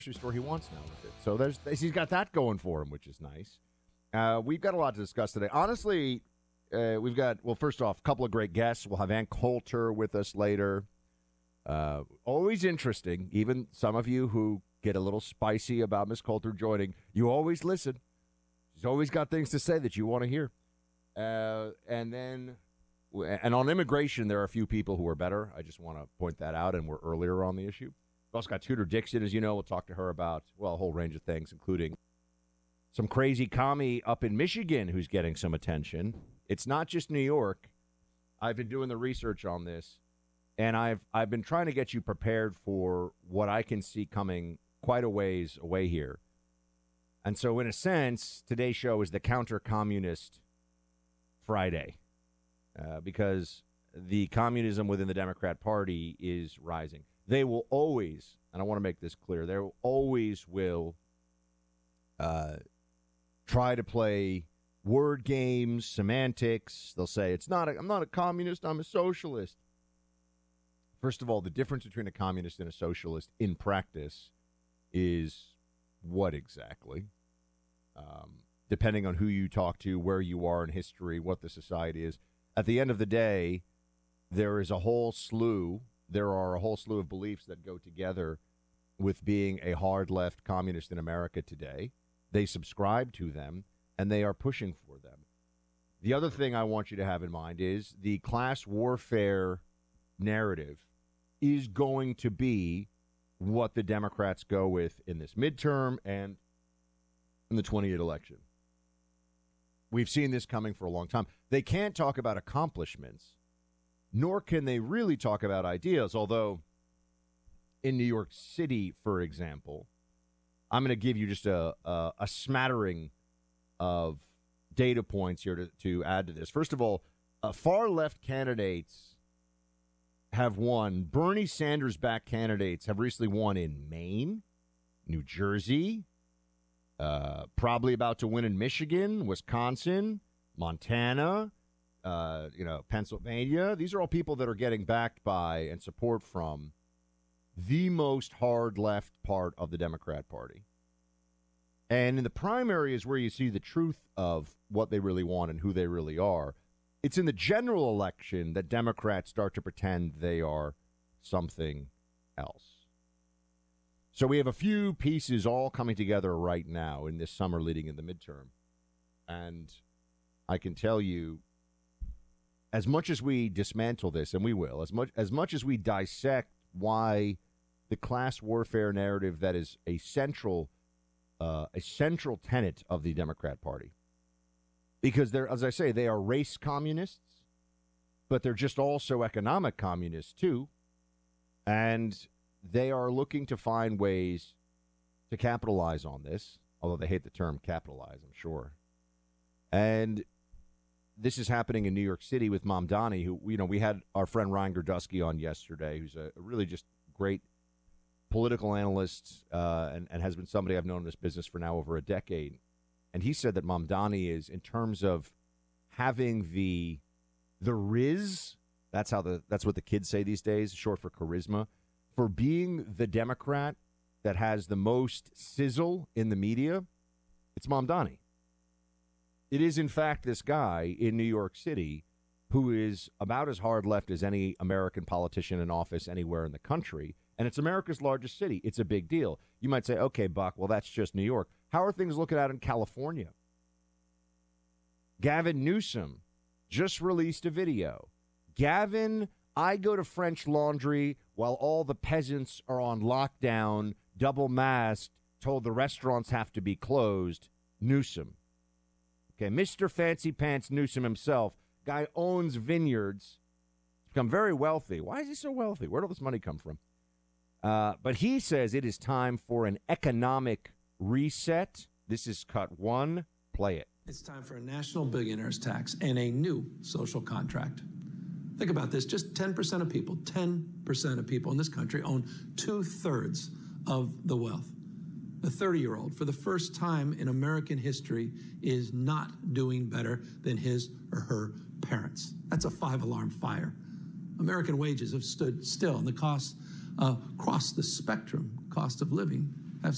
store he wants now with it. So he's got that going for him, which is nice. We've got a lot to discuss today. Honestly, we've got, well, first off, a couple of great guests. We'll have Ann Coulter with us later. Always interesting. Even some of you who get a little spicy about Miss Coulter joining, you always listen. She's always got things to say that you want to hear. And on immigration, there are a few people who are better. I just want to point that out, and we're earlier on the issue. We've also got Tudor Dixon, as you know. We'll talk to her about, well, a whole range of things, including some crazy commie up in Michigan who's getting some attention. It's not just New York. I've been doing the research on this, and I've been trying to get you prepared for what I can see coming quite a ways away here. And so, in a sense, today's show is the counter-communist Friday, because the communism within the Democrat Party is rising. They will always, and I want to make this clear, they always will try to play word games, semantics. They'll say, I'm not a communist, I'm a socialist. First of all, the difference between a communist and a socialist in practice is what exactly? Depending on who you talk to, where you are in history, what the society is. At the end of the day, there are a whole slew of beliefs that go together with being a hard left communist in America today. They subscribe to them, and they are pushing for them. The other thing I want you to have in mind is the class warfare narrative is going to be what the Democrats go with in this midterm and in the 28 election. We've seen this coming for a long time. They can't talk about accomplishments, nor can they really talk about ideas, although in New York City, for example, I'm going to give you just a smattering of data points here to add to this. First of all, far-left candidates have won. Bernie Sanders-backed candidates have recently won in Maine, New Jersey, probably about to win in Michigan, Wisconsin, Montana, Pennsylvania. These are all people that are getting backed by and support from the most hard left part of the Democrat Party. And in the primary is where you see the truth of what they really want and who they really are. It's in the general election that Democrats start to pretend they are something else. So we have a few pieces all coming together right now in this summer leading in the midterm. And I can tell you, as much as we dismantle this, and we will, as much as we dissect why the class warfare narrative that is a central tenet of the Democrat Party, because they're, as I say, they are race communists, but they're just also economic communists too, and they are looking to find ways to capitalize on this, although they hate the term capitalize, I'm sure. And this is happening in New York City with Mamdani, who, we had our friend Ryan Gerdusky on yesterday, who's a really just great political analyst and has been somebody I've known in this business for now over a decade. And he said that Mamdani is, in terms of having the riz, that's what the kids say these days, short for charisma, for being the Democrat that has the most sizzle in the media, it's Mamdani. It is, in fact, this guy in New York City who is about as hard left as any American politician in office anywhere in the country, and it's America's largest city. It's a big deal. You might say, okay, Buck, well, that's just New York. How are things looking out in California? Gavin Newsom just released a video. Gavin, I go to French Laundry while all the peasants are on lockdown, double masked, told the restaurants have to be closed. Newsom. Okay, Mr. Fancy Pants Newsom himself, guy owns vineyards, become very wealthy. Why is he so wealthy? Where did all this money come from? But he says it is time for an economic reset. This is cut one. Play it. It's time for a national billionaires tax and a new social contract. Think about this. Just 10% of people in this country own 2/3 of the wealth. A 30-year-old, for the first time in American history, is not doing better than his or her parents. That's a 5-alarm fire. American wages have stood still, and the costs across the spectrum, cost of living,